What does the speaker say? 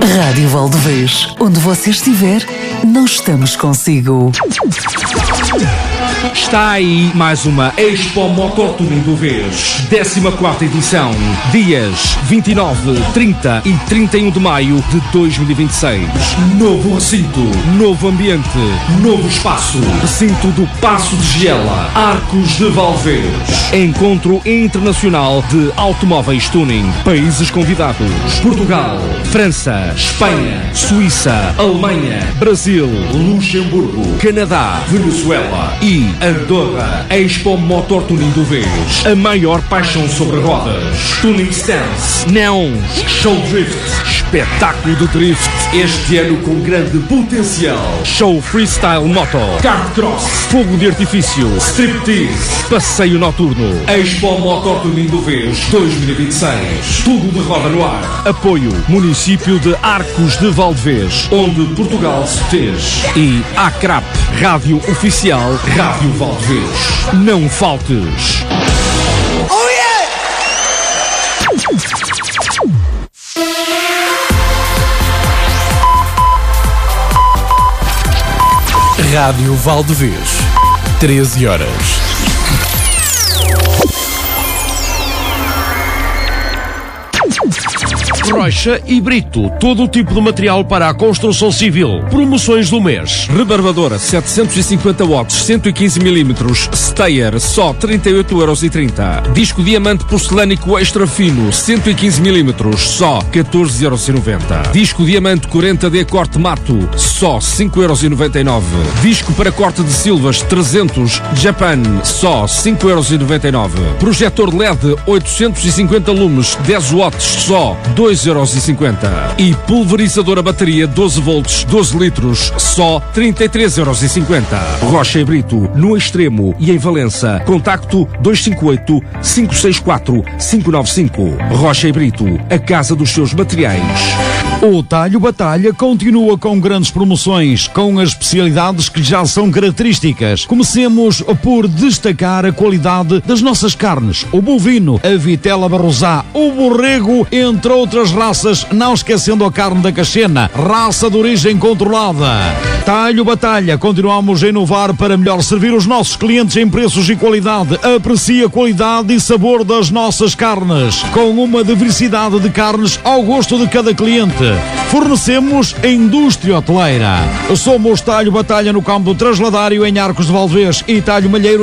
Rádio Valdevez, onde você estiver, nós estamos consigo. Está aí mais uma Expo Motor Tuning do Vez, 14ª edição, dias 29, 30 e 31 de maio de 2026. Novo recinto, novo ambiente, novo espaço. Recinto do Paço de Giela, Arcos de Valdevez. Encontro internacional de automóveis tuning. Países convidados: Portugal, França, Espanha, Suíça, Alemanha, Brasil, Luxemburgo, Canadá, Venezuela e Andorra. Expo Motor Tuning do Vez, a maior paixão sobre rodas. Tuning stands, neons, show drift, espetáculo de drift. Este ano com grande potencial. Show freestyle moto, kart cross, fogo de artifício, striptease, passeio noturno. Expo Motor Tuning do Vez 2026. Tudo de roda no ar. Apoio Município de Arcos de Valdevez, onde Portugal se fez. E ACRAP, Rádio Oficial Rádio Valdevez. Não faltes. Oh yeah! Rádio Valdevez, 13 horas. Rocha e Brito, todo o tipo de material para a construção civil. Promoções do mês: rebarbadora 750 watts, 115 mm, Steyr, só 38,30€. Disco diamante porcelânico extra fino, 115 mm, só 14,90€. Disco diamante 40D corte mato, só 5,99€. Disco para corte de silvas 300 Japan, só 5,99€. Projetor LED 850 lumes, 10 watts, só 2,50€. E pulverizadora bateria 12 volts, 12 litros, só 33,50€. Rocha e Brito, no Extremo e em Valença. Contacto 258-564-595. Rocha e Brito, a casa dos seus materiais. O Talho Batalha continua com grandes promoções, com as especialidades que já são características. Comecemos por destacar a qualidade das nossas carnes: o bovino, a vitela barrosá, o borrego, entre outras raças, não esquecendo a carne da cachena, raça de origem controlada. Talho Batalha, continuamos a inovar para melhor servir os nossos clientes em preços e qualidade. Aprecie a qualidade e sabor das nossas carnes, com uma diversidade de carnes ao gosto de cada cliente. Fornecemos a indústria hoteleira. Somos Talho Batalha no campo Transladário em Arcos de Valdevez e Talho Malheiro